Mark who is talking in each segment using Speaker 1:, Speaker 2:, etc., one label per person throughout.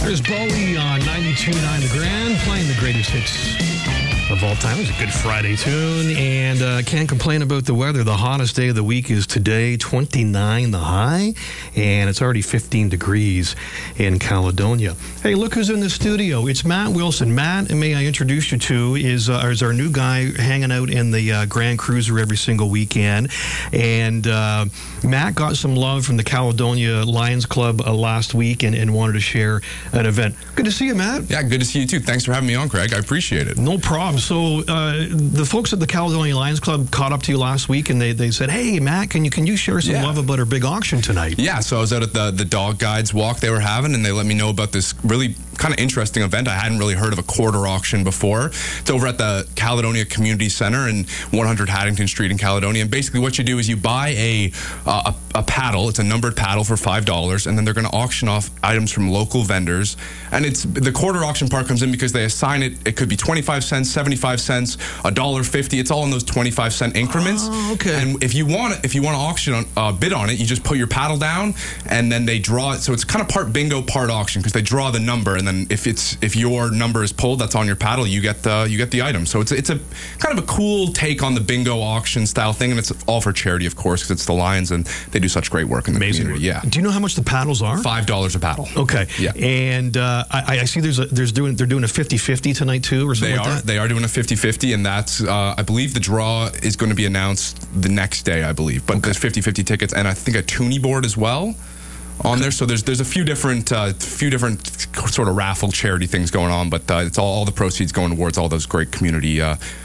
Speaker 1: There's Bowie on 92.9 The Grand, playing the greatest hits of all time. It was a good Friday tune, and can't complain about the weather. The hottest day of the week is today, 29 the high, and it's already 15 degrees in Caledonia. Hey, look who's in the studio. It's Matt Wilson. Matt, may I introduce you to, is our new guy hanging out in the Grand Cruiser every single weekend. And Matt got some love from the Caledonia Lions Club last week and wanted to share an event. Good to see you, Matt.
Speaker 2: Yeah, good to see you too. Thanks for having me on, Craig. I appreciate it.
Speaker 1: No problem. So the folks at the Caledonia Lions Club caught up to you last week, and they said, "Hey, Matt, can you share some love about our big auction tonight?"
Speaker 2: Yeah, so I was out at the dog guides walk they were having, and they let me know about this really kind of interesting event. I hadn't really heard of a quarter auction before. It's over at the Caledonia Community Center in 100 Haddington Street in Caledonia. And basically what you do is you buy a paddle. It's a numbered paddle for $5, and then they're going to auction off items from local vendors. And it's the quarter auction part comes in because they assign it. It could be 25 cents, 75 cents, $1.50. It's all in those 25-cent increments.
Speaker 1: Oh, okay.
Speaker 2: And if you want to auction bid on it, you just put your paddle down, and then they draw it. So it's kind of part bingo, part auction, because they draw the number, and then if your number is pulled, that's on your paddle, you get the item. So it's a kind of a cool take on the bingo auction style thing, and it's all for charity, of course, because it's the Lions, and they do such great work in the community. Yeah.
Speaker 1: Do you know how much the paddles are?
Speaker 2: $5 a paddle.
Speaker 1: Okay.
Speaker 2: Yeah.
Speaker 1: And I see they're doing a 50-50 tonight too, or something like that.
Speaker 2: They are doing a 50-50, and that's I believe the draw is going to be announced the next day, I believe. But there's 50-50 tickets, and I think a toonie board as well on there. So there's a few different sort of raffle charity things going on, but it's all the proceeds going towards all those great community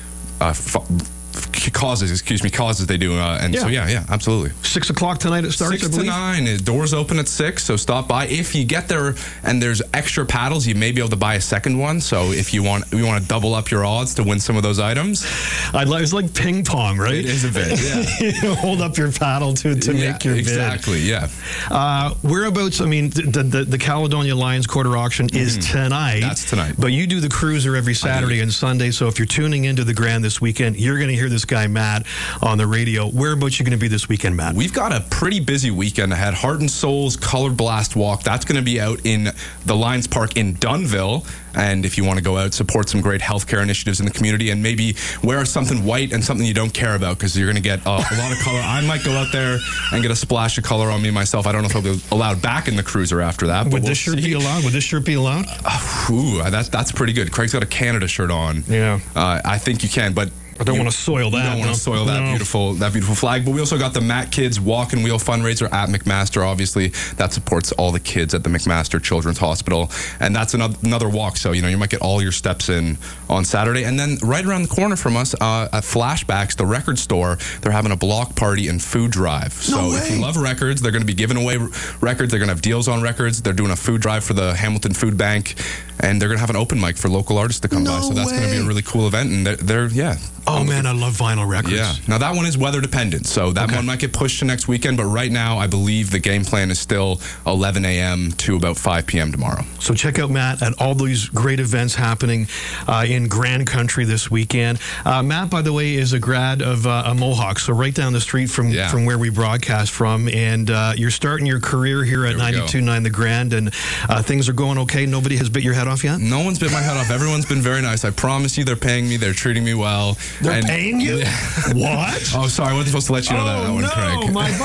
Speaker 2: causes they do, so absolutely.
Speaker 1: 6 o'clock tonight it starts.
Speaker 2: 6 to 9. Doors open at 6, so stop by. If you get there and there's extra paddles, you may be able to buy a second one. So if you want to double up your odds to win some of those items.
Speaker 1: It's like ping pong, right?
Speaker 2: It is a bit. Yeah.
Speaker 1: You hold up your paddle to make your bid.
Speaker 2: Exactly. Yeah.
Speaker 1: Whereabouts? I mean, the Caledonia Lions quarter auction is tonight.
Speaker 2: That's tonight.
Speaker 1: But you do the cruiser every Saturday and Sunday. So if you're tuning into the Grand this weekend, you're going to hear this guy Matt on the radio. Whereabouts you going to be this weekend, Matt?
Speaker 2: We've got a pretty busy weekend ahead. Heart and Soul's Color Blast Walk. That's going to be out in the Lions Park in Dunnville. And if you want to go out, support some great healthcare initiatives in the community, and maybe wear something white and something you don't care about, because you're going to get a lot of color. I might go out there and get a splash of color on me myself. I don't know if I'll be allowed back in the cruiser after that.
Speaker 1: Would this shirt be allowed? Would this shirt be allowed?
Speaker 2: That's pretty good. Craig's got a Canada shirt on.
Speaker 1: Yeah.
Speaker 2: I think you can, but
Speaker 1: I don't want to soil that.
Speaker 2: Don't want to soil that beautiful flag. But we also got the Matt Kids Walk and Wheel fundraiser at McMaster. Obviously, that supports all the kids at the McMaster Children's Hospital, and that's another walk. So you might get all your steps in on Saturday. And then right around the corner from us, at Flashbacks, the record store, they're having a block party and food drive. So if you love records, they're going to be giving away records. They're going to have deals on records. They're doing a food drive for the Hamilton Food Bank, and they're going to have an open mic for local artists to come by. So that's going to be a really cool event. And they're
Speaker 1: Oh man, I love vinyl records.
Speaker 2: Yeah. Now that one is weather dependent, so that one might get pushed to next weekend. But right now, I believe the game plan is still 11 a.m. to about 5 p.m. tomorrow.
Speaker 1: So check out Matt at all these great events happening in Grand Country this weekend. Matt, by the way, is a grad of a Mohawk, so right down the street from where we broadcast from. And you're starting your career here at 92.9 The Grand, and things are going okay. Nobody has bit your head off yet?
Speaker 2: No one's bit my head off. Everyone's been very nice. I promise you, they're paying me. They're treating me well.
Speaker 1: They're paying you? What?
Speaker 2: Oh, sorry. I wasn't supposed to let you know that one, Craig.
Speaker 1: My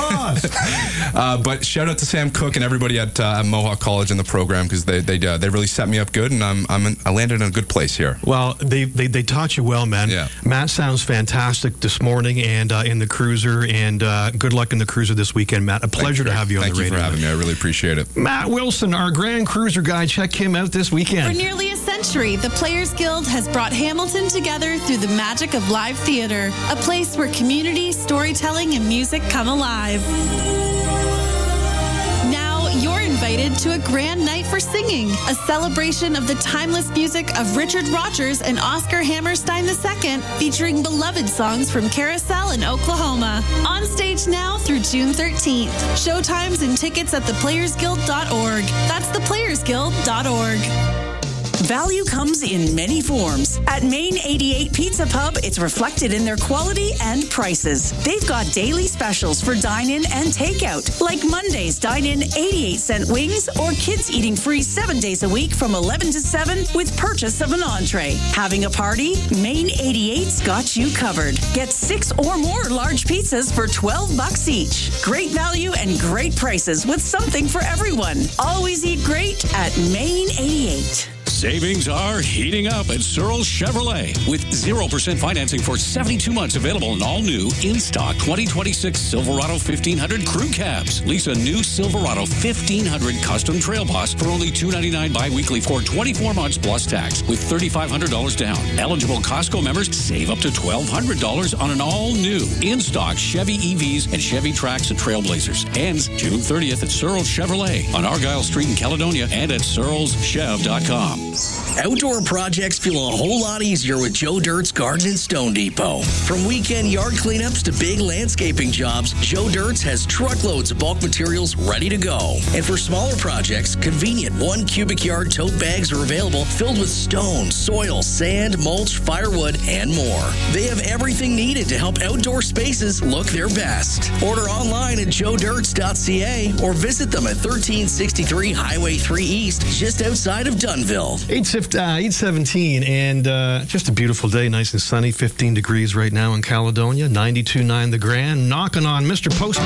Speaker 1: boss.
Speaker 2: But shout out to Sam Cook and everybody at Mohawk College in the program, because they really set me up good, and I landed in a good place here.
Speaker 1: Well, they taught you well, man.
Speaker 2: Yeah.
Speaker 1: Matt sounds fantastic this morning and in the cruiser, and good luck in the cruiser this weekend, Matt. A pleasure to have you on the radio.
Speaker 2: Thank you for having me. I really appreciate it.
Speaker 1: Matt Wilson, our Grand Cruiser guy. Check him out this weekend.
Speaker 3: For nearly a century, the Players Guild has brought Hamilton together through the magic of live theater, a place where community, storytelling, and music come alive. Now you're invited to a grand night for singing, a celebration of the timeless music of Richard Rodgers and Oscar Hammerstein II, featuring beloved songs from Carousel in Oklahoma. On stage now through June 13th. Showtimes and tickets at theplayersguild.org. That's theplayersguild.org.
Speaker 4: Value comes in many forms. At Main 88 Pizza Pub, it's reflected in their quality and prices. They've got daily specials for dine-in and takeout, like Monday's dine-in 88-cent wings or kids eating free 7 days a week from 11 to 7 with purchase of an entree. Having a party? Main 88's got you covered. Get 6 or more large pizzas for $12 each. Great value and great prices with something for everyone. Always eat great at Main 88.
Speaker 5: Savings are heating up at Searles Chevrolet with 0% financing for 72 months available in all new in-stock 2026 Silverado 1500 crew cabs. Lease a new Silverado 1500 custom trail boss for only $299 bi-weekly for 24 months plus tax with $3,500 down. Eligible Costco members save up to $1,200 on an all-new in-stock Chevy EVs and Chevy Trax and Trailblazers. Ends June 30th at Searles Chevrolet on Argyle Street in Caledonia and at searleschev.com.
Speaker 6: Outdoor projects feel a whole lot easier with Joe Dirt's Garden and Stone Depot. From weekend yard cleanups to big landscaping jobs, Joe Dirt's has truckloads of bulk materials ready to go. And for smaller projects, convenient 1 cubic yard tote bags are available filled with stone, soil, sand, mulch, firewood, and more. They have everything needed to help outdoor spaces look their best. Order online at joedirts.ca or visit them at 1363 Highway 3 East, just outside of Dunnville.
Speaker 1: 8:17, and just a beautiful day, nice and sunny, 15 degrees right now in Caledonia, 92.9 The Grand, knocking on Mr. Post.